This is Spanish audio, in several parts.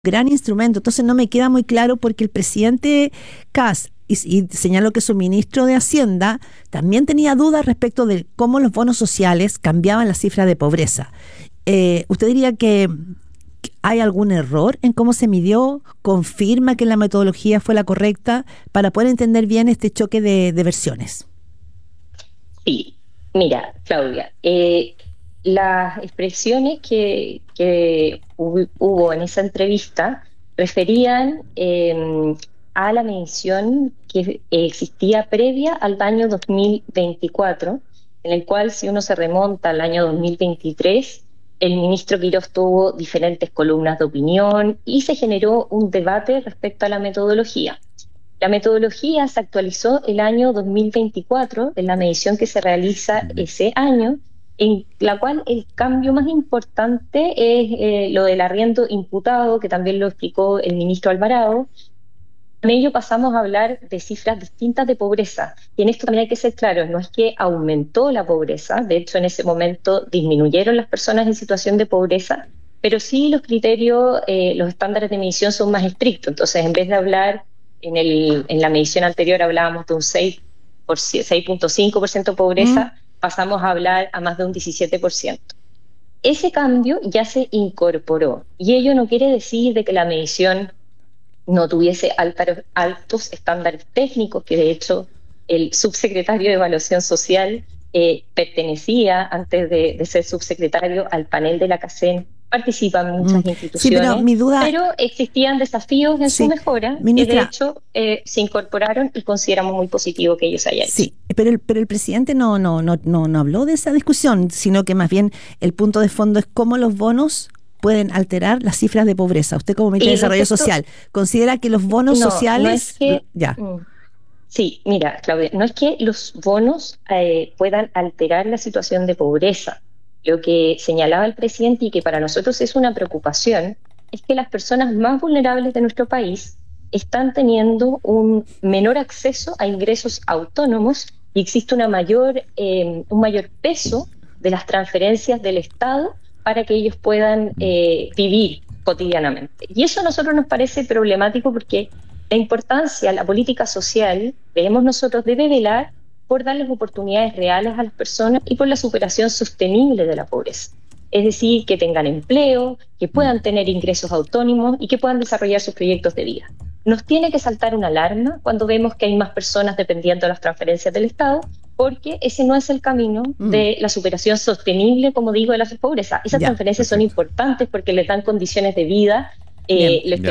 gran instrumento. Entonces no me queda muy claro porque el presidente Kast y señaló que su ministro de Hacienda también tenía dudas respecto de cómo los bonos sociales cambiaban la cifra de pobreza. ¿Usted diría que hay algún error en cómo se midió? ¿Confirma que la metodología fue la correcta para poder entender bien este choque de versiones? Sí, mira, Claudia, las expresiones que hubo en esa entrevista referían a la medición que existía previa al año 2024, en el cual, si uno se remonta al año 2023, el ministro Quirós tuvo diferentes columnas de opinión y se generó un debate respecto a la metodología. La metodología se actualizó el año 2024, en la medición que se realiza ese año, en la cual el cambio más importante es lo del arriendo imputado, que también lo explicó el ministro Alvarado. Con ello pasamos a hablar de cifras distintas de pobreza. Y en esto también hay que ser claros, no es que aumentó la pobreza, de hecho en ese momento disminuyeron las personas en situación de pobreza, pero sí los criterios, los estándares de medición son más estrictos. Entonces, en vez de hablar en la medición anterior hablábamos de un 6.5% de pobreza, pasamos a hablar a más de un 17%. Ese cambio ya se incorporó y ello no quiere decir de que la medición no tuviese altos estándares técnicos, que de hecho el subsecretario de Evaluación Social pertenecía, antes de ser subsecretario, al panel de la CACEN. Participan muchas instituciones, pero mi duda, pero existían desafíos en su mejora, ministra, que de hecho se incorporaron y consideramos muy positivo que ellos hayan hecho. Sí, pero el presidente no habló de esa discusión, sino que más bien el punto de fondo es cómo los bonos pueden alterar las cifras de pobreza. Usted, como ministro de Desarrollo Social, ¿considera que los bonos sociales... No es que, sí, mira, Claudia, no es que los bonos puedan alterar la situación de pobreza. Lo que señalaba el presidente y que para nosotros es una preocupación es que las personas más vulnerables de nuestro país están teniendo un menor acceso a ingresos autónomos y existe un mayor peso de las transferencias del Estado para que ellos puedan vivir cotidianamente. Y eso a nosotros nos parece problemático porque la importancia, la política social, creemos nosotros, debe velar por darles oportunidades reales a las personas y por la superación sostenible de la pobreza. Es decir, que tengan empleo, que puedan tener ingresos autónomos y que puedan desarrollar sus proyectos de vida. Nos tiene que saltar una alarma cuando vemos que hay más personas dependiendo de las transferencias del Estado, porque ese no es el camino de la superación sostenible, como digo, de la pobreza. Esas transferencias son importantes porque les dan condiciones de vida, les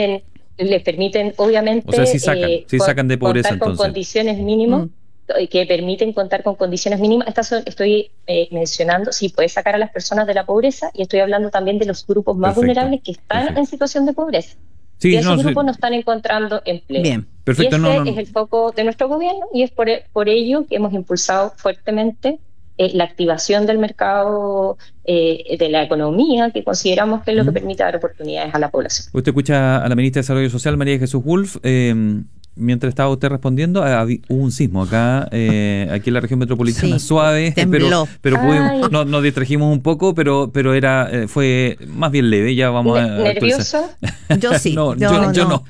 permiten obviamente, o sea, sí sacan de pobreza, contar con entonces condiciones mínimas, que permiten contar con condiciones mínimas. Estoy mencionando, sí, puede sacar a las personas de la pobreza, y estoy hablando también de los grupos más vulnerables que están en situación de pobreza. Sí, y esos grupos no están encontrando empleo. Bien. Perfecto, y ese es el foco de nuestro gobierno, y es por ello que hemos impulsado fuertemente la activación del mercado de la economía, que consideramos que es lo que permite dar oportunidades a la población. Usted escucha a la ministra de Desarrollo Social, María Jesús Wolf. Mientras estaba usted respondiendo, hubo un sismo acá, aquí en la región metropolitana, suave, tembló. pero nos distrajimos un poco, pero fue más bien leve. Ya vamos a ¿Nervioso? Yo sí. Yo no.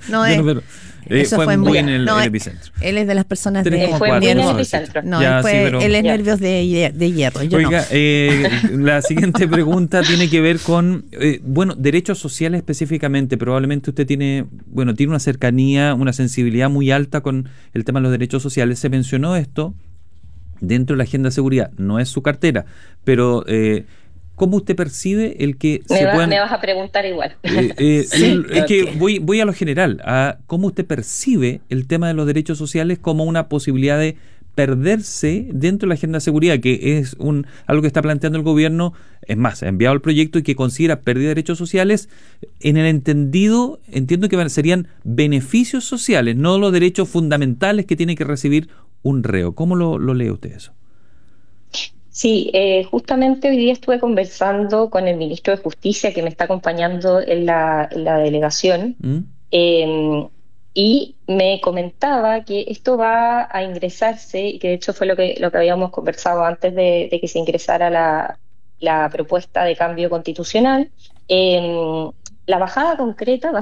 Eso fue muy en el epicentro. Él es de las personas fue muy en el epicentro. Él es nervios de hierro. Yo Oiga, la siguiente pregunta tiene que ver con, derechos sociales específicamente. Probablemente usted tiene una cercanía, una sensibilidad muy alta con el tema de los derechos sociales. Se mencionó esto dentro de la agenda de seguridad. No es su cartera, pero... ¿cómo usted percibe el que me vas a preguntar igual? Es que voy a lo general, a cómo usted percibe el tema de los derechos sociales como una posibilidad de perderse dentro de la agenda de seguridad, que es algo que está planteando el gobierno. Es más, ha enviado el proyecto y que considera pérdida de derechos sociales en el entiendo que serían beneficios sociales, no los derechos fundamentales que tiene que recibir un reo. ¿Cómo lo lee usted eso? Sí, justamente hoy día estuve conversando con el ministro de Justicia, que me está acompañando en la delegación, y me comentaba que esto va a ingresarse, y que de hecho fue lo que habíamos conversado antes de que se ingresara la propuesta de cambio constitucional, La bajada concreta va